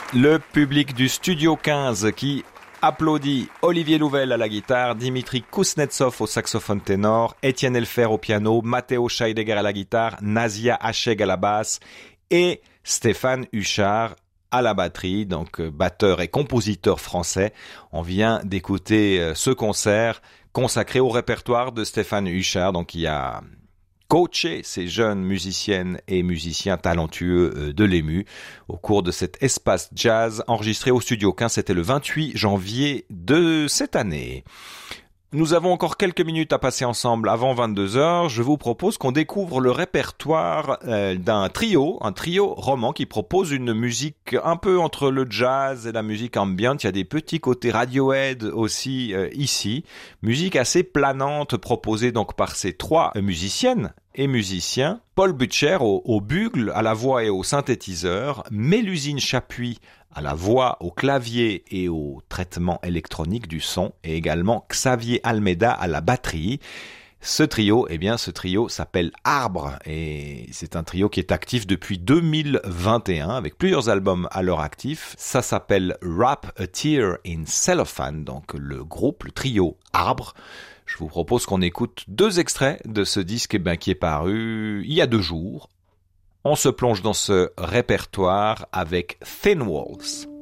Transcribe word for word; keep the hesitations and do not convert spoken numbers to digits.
Le public du Studio quinze qui applaudit Olivier Louvel à la guitare, Dimitri Kuznetsov au saxophone ténor, Étienne Elfer au piano, Matteo Scheidegger à la guitare, Nazia Hacheg à la basse et Stéphane Huchard à la batterie, donc batteur et compositeur français. On vient d'écouter ce concert consacré au répertoire de Stéphane Huchard, donc il a coaché ces jeunes musiciennes et musiciens talentueux de l'E M U au cours de cet espace jazz enregistré au Studio quinze. C'était le vingt-huit janvier de cette année. Nous avons encore quelques minutes à passer ensemble avant vingt-deux heures. Je vous propose qu'on découvre le répertoire euh, d'un trio, un trio roman qui propose une musique un peu entre le jazz et la musique ambiante. Il y a des petits côtés Radiohead aussi euh, ici. Musique assez planante proposée donc par ces trois musiciennes et musiciens. Paul Butcher au, au bugle, à la voix et au synthétiseur. Mélusine Chapuis à la voix, au clavier et au traitement électronique du son, et également Xavier Almeida à la batterie. Ce trio, eh bien, ce trio s'appelle Arbre, et c'est un trio qui est actif depuis deux mille vingt et un, avec plusieurs albums à leur actif. Ça s'appelle Wrap a Tear in Cellophane, donc le groupe, le trio Arbre. Je vous propose qu'on écoute deux extraits de ce disque eh bien, qui est paru il y a deux jours. On se plonge dans ce répertoire avec Thin Walls.